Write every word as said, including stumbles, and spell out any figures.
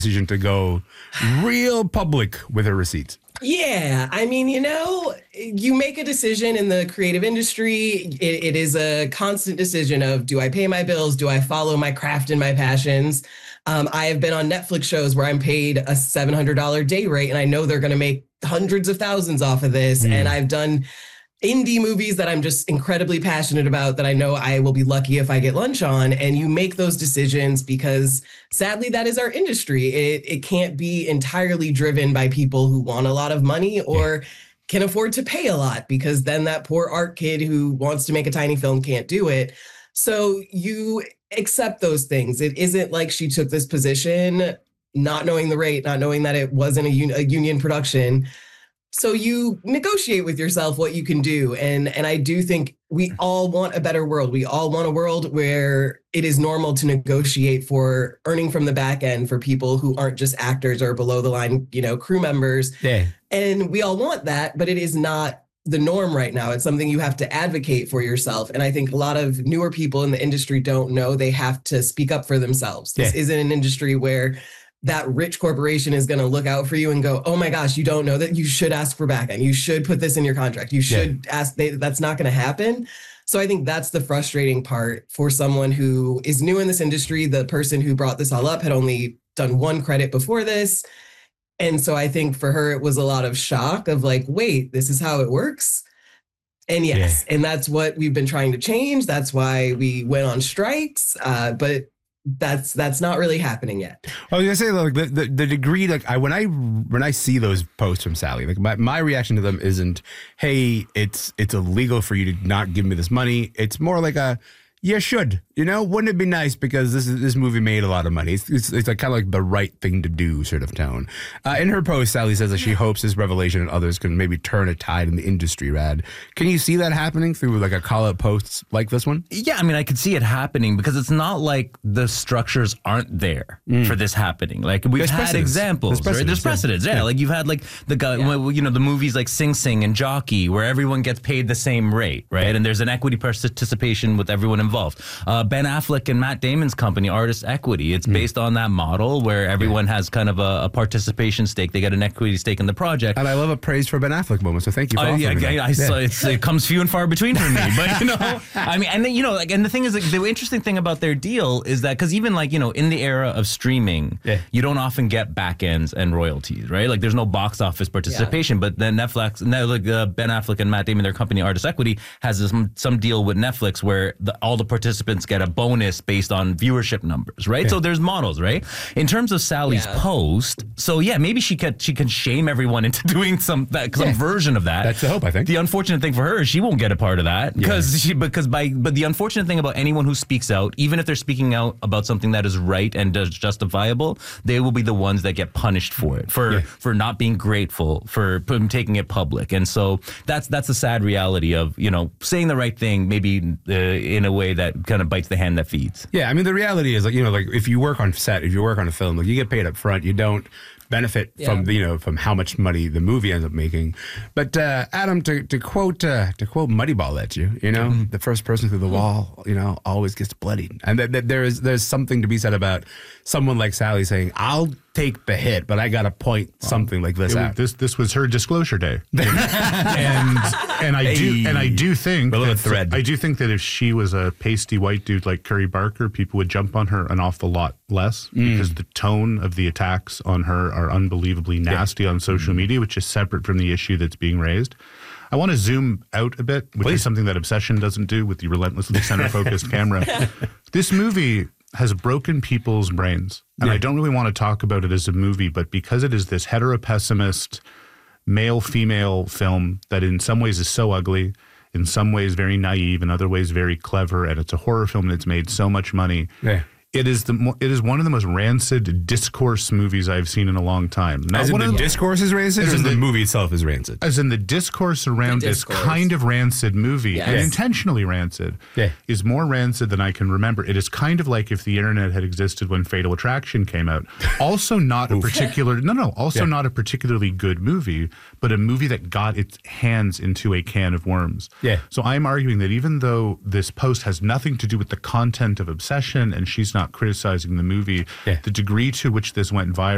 decision to go real public with her receipts? Yeah, I mean, you know, you make a decision in the creative industry. It, it is a constant decision of, do I pay my bills? Do I follow my craft and my passions? Um, I have been on Netflix shows where I'm paid a seven hundred dollars day rate, and I know they're going to make hundreds of thousands off of this. Mm. And I've done indie movies that I'm just incredibly passionate about that I know I will be lucky if I get lunch on. And you make those decisions because sadly, that is our industry. It, it can't be entirely driven by people who want a lot of money or yeah. can afford to pay a lot, because then that poor art kid who wants to make a tiny film can't do it. So you accept those things. It isn't like she took this position not knowing the rate, not knowing that it wasn't a, un- a union production. So you negotiate with yourself what you can do. And, and I do think we all want a better world. We all want a world where it is normal to negotiate for earning from the back end for people who aren't just actors or below the line, you know, crew members. Yeah. And we all want that, but it is not the norm right now. It's something you have to advocate for yourself. And I think a lot of newer people in the industry don't know they have to speak up for themselves. This yeah. isn't an industry where that rich corporation is going to look out for you and go, oh my gosh, you don't know that you should ask for back end. You should put this in your contract. You should yeah. ask. They, that's not going to happen. So I think that's the frustrating part for someone who is new in this industry. The person who brought this all up had only done one credit before this. And so I think for her, it was a lot of shock of like, wait, this is how it works. And yes, yeah. and that's what we've been trying to change. That's why we went on strikes. Uh, but that's that's not really happening yet. I was gonna say, like the, the, the degree, like I when I when I see those posts from Sally, like my, my reaction to them isn't, hey, it's it's illegal for you to not give me this money. It's more like a, you should, you know, wouldn't it be nice because this this movie made a lot of money. It's it's, it's like kind of like the right thing to do sort of tone. Uh, in her post, Sally says that she hopes this revelation and others can maybe turn a tide in the industry. Rad, can you see that happening through like a call out posts like this one? Yeah, I mean, I could see it happening because it's not like the structures aren't there mm. for this happening. Like we've There's had precedence. examples, There's right? There's precedents, yeah. yeah. Like you've had like the guy, yeah. you know, the movies like Sing Sing and Jockey, where everyone gets paid the same rate, right? Yeah. And there's an equity participation with everyone involved. Uh, Ben Affleck and Matt Damon's company, Artist Equity, it's mm. based on that model where everyone yeah. has kind of a, a participation stake. They get an equity stake in the project. And I love a praise for Ben Affleck moment, so thank you for uh, yeah, offering I, I, that. I, yeah. it's, it comes few and far between for me. But, you know, I mean, and then, you know, like, and the thing is, like, the interesting thing about their deal is that, because even like, you know, in the era of streaming, yeah. you don't often get back ends and royalties, right? Like there's no box office participation, yeah. but then Netflix, like uh, Ben Affleck and Matt Damon, their company, Artist Equity, has some, some deal with Netflix where the, all the participants get a bonus based on viewership numbers, right? Yeah. So there's models, right? In terms of Sally's yeah. post, so yeah, maybe she could she can shame everyone into doing some that, some yeah. version of that. That's the hope, I think. The unfortunate thing for her is she won't get a part of that because yeah. she because by but the unfortunate thing about anyone who speaks out, even if they're speaking out about something that is right and is justifiable, they will be the ones that get punished for it, for yeah. for not being grateful, for taking it public. And so that's that's the sad reality of, you know, saying the right thing maybe uh, in a way that kind of bites the hand that feeds. Yeah, I mean, the reality is, like, you know, like if you work on set, if you work on a film, like you get paid up front, you don't benefit yeah. from, you know, from how much money the movie ends up making. But uh, Adam, to to quote uh, to quote Moneyball at you, you know, mm-hmm. the first person through the wall, you know, always gets bloodied. And th- th- there is there's something to be said about someone like Sally saying, I'll take the hit, but I got to point well, something like this out. This this was her disclosure day, and and I hey. do and I do think that, thread. I do think that if she was a pasty white dude like Curry Barker, people would jump on her an awful lot less mm. because the tone of the attacks on her are unbelievably nasty yeah. on social mm. media, which is separate from the issue that's being raised. I want to zoom out a bit, which Please. is something that Obsession doesn't do with the relentlessly center-focused camera. This movie has broken people's brains. And yeah. I don't really want to talk about it as a movie, but because it is this hetero-pessimist, male-female film that in some ways is so ugly, in some ways very naive, in other ways very clever, and it's a horror film that's made so much money. Yeah. It is the mo- it is one of the most rancid discourse movies I've seen in a long time. Not as in the, the discourse is rancid, or as in the, the movie itself is rancid? As in the discourse around the discourse. This kind of rancid movie, yes. and intentionally rancid, yeah. is more rancid than I can remember. It is kind of like if the internet had existed when Fatal Attraction came out. Also not a particular, no, no, also yeah. not a particularly good movie, but a movie that got its hands into a can of worms. Yeah. So I'm arguing that even though this post has nothing to do with the content of Obsession, and she's not criticizing the movie, yeah. the degree to which this went viral